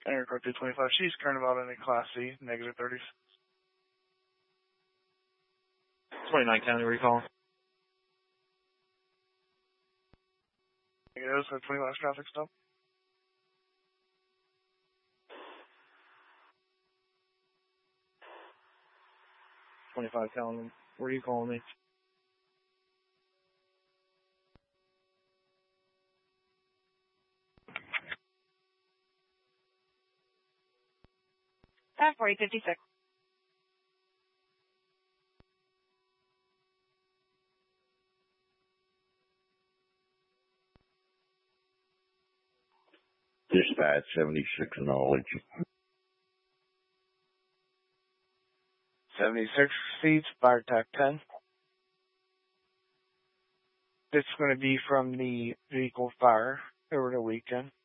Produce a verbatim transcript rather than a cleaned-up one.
Aircraft two twenty-five, she's current about in a Class C, negative thirties. twenty-nine County, where you calling? Negatives, so twenty miles traffic stop. twenty-five County, where are you calling me? At forty fifty-six. Dispatch seventy-six knowledge. seventy-six feet, fire attack ten. It's going to be from the vehicle fire over the weekend.